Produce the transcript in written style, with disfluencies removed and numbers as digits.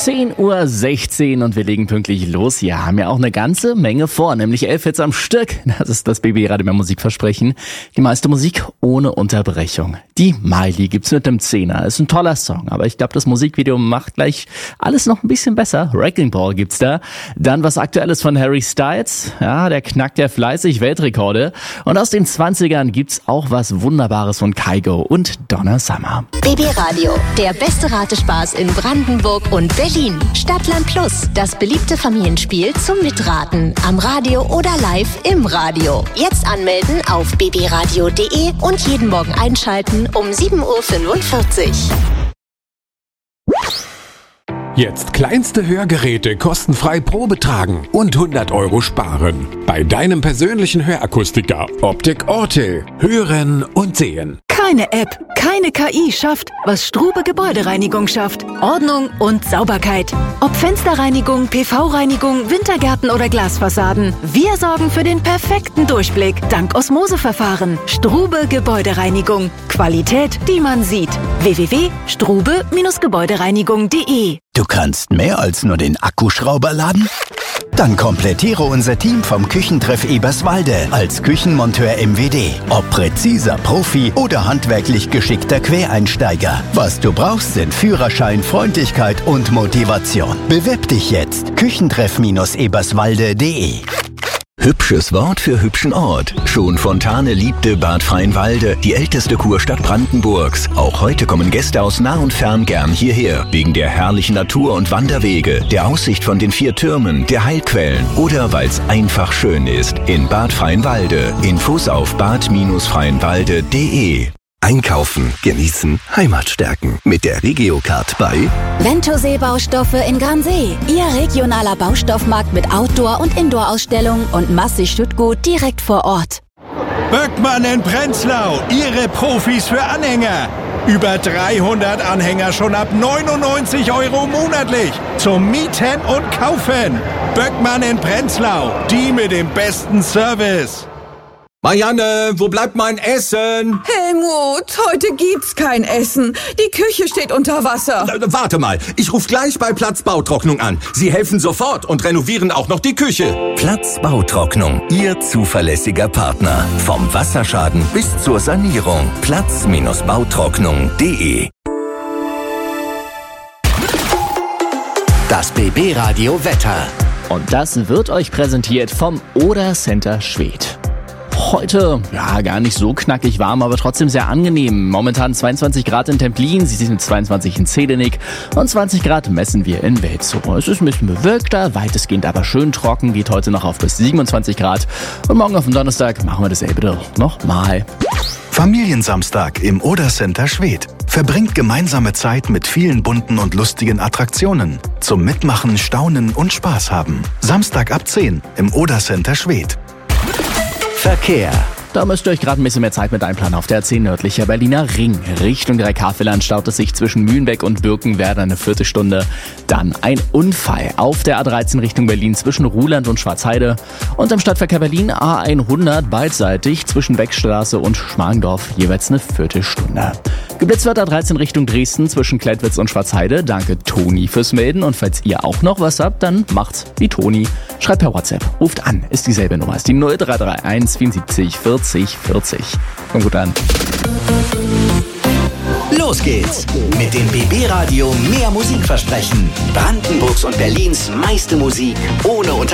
10:16 Uhr und wir legen pünktlich los. Wir haben ja auch eine ganze Menge vor, nämlich 11 Hits am Stück. Das ist das BB Radio mehr Musikversprechen. Die meiste Musik ohne Unterbrechung. Die Miley gibt's mit dem 10er. Ist ein toller Song, aber ich glaube, das Musikvideo macht gleich alles noch ein bisschen besser. Wrecking Ball gibt's da. Dann was Aktuelles von Harry Styles. Ja, der knackt ja fleißig Weltrekorde. Und aus den 20ern gibt's auch was Wunderbares von Kygo und Donna Summer. BB Radio, der beste Ratespaß in Brandenburg und Berlin. Stadtland Plus, das beliebte Familienspiel zum Mitraten. Am Radio oder live im Radio. Jetzt anmelden auf bbradio.de und jeden Morgen einschalten um 7:45 Uhr. Jetzt kleinste Hörgeräte kostenfrei Probe tragen und 100 € sparen. Bei deinem persönlichen Hörakustiker Optik Ortel. Hören und sehen. Keine App, keine KI schafft, was Strube Gebäudereinigung schafft. Ordnung und Sauberkeit. Ob Fensterreinigung, PV-Reinigung, Wintergärten oder Glasfassaden. Wir sorgen für den perfekten Durchblick dank Osmoseverfahren. Strube Gebäudereinigung. Qualität, die man sieht. www.strube-gebäudereinigung.de. Du kannst mehr als nur den Akkuschrauber laden? Dann komplettiere unser Team vom Küchentreff Eberswalde als Küchenmonteur MWD. Ob präziser Profi oder handwerklich geschickter Quereinsteiger. Was du brauchst, sind Führerschein, Freundlichkeit und Motivation. Bewirb dich jetzt. Küchentreff-eberswalde.de. Hübsches Wort für hübschen Ort. Schon Fontane liebte Bad Freienwalde, die älteste Kurstadt Brandenburgs. Auch heute kommen Gäste aus nah und fern gern hierher. Wegen der herrlichen Natur und Wanderwege, der Aussicht von den 4 Türmen, der Heilquellen oder weil's einfach schön ist. In Bad Freienwalde. Infos auf bad-freienwalde.de. Einkaufen, genießen, Heimat stärken. Mit der Regiocard bei Ventosee Baustoffe in Gransee. Ihr regionaler Baustoffmarkt mit Outdoor- und Indoor-Ausstellungen und massig Stückgut direkt vor Ort. Böckmann in Prenzlau, Ihre Profis für Anhänger. Über 300 Anhänger schon ab 99 € monatlich. Zum Mieten und Kaufen. Böckmann in Prenzlau, die mit dem besten Service. Marianne, wo bleibt mein Essen? Helmut, heute gibt's kein Essen. Die Küche steht unter Wasser. Warte mal, ich rufe gleich bei Platz Bautrocknung an. Sie helfen sofort und renovieren auch noch die Küche. Platz Bautrocknung, Ihr zuverlässiger Partner. Vom Wasserschaden bis zur Sanierung. Platz-bautrocknung.de. Das BB Radio Wetter. Und das wird euch präsentiert vom Oder Center Schwedt. Heute, ja, gar nicht so knackig warm, aber trotzdem sehr angenehm. Momentan 22 Grad in Templin, sie sind 22 in Zedenick und 20 Grad messen wir in Welzow. Es ist ein bisschen bewölkter, weitestgehend aber schön trocken, geht heute noch auf bis 27 Grad. Und morgen auf dem Donnerstag machen wir dasselbe nochmal. Familiensamstag im Oder Center Schwedt. Verbringt gemeinsame Zeit mit vielen bunten und lustigen Attraktionen. Zum Mitmachen, Staunen und Spaß haben. Samstag ab 10 im Oder Center Schwedt. Verkehr. Da müsst ihr euch gerade ein bisschen mehr Zeit mit einplanen. Auf der 10 nördlicher Berliner Ring. Richtung Dreikäferland staut es sich zwischen Mühlenbeck und Birkenwerder eine Viertelstunde. Dann ein Unfall auf der A13 Richtung Berlin zwischen Ruhland und Schwarzheide. Und im Stadtverkehr Berlin A100 beidseitig zwischen Beckstraße und Schmargendorf jeweils eine Viertelstunde. Geblitzt wird A13 Richtung Dresden zwischen Klettwitz und Schwarzheide. Danke Toni fürs Melden. Und falls ihr auch noch was habt, dann macht's wie Toni. Schreibt per WhatsApp. Ruft an. Ist dieselbe Nummer. Ist die 0331 74 40 40. Kommt gut an. Los geht's mit dem BB Radio mehr Musikversprechen. Brandenburgs und Berlins meiste Musik ohne Unterbrechung.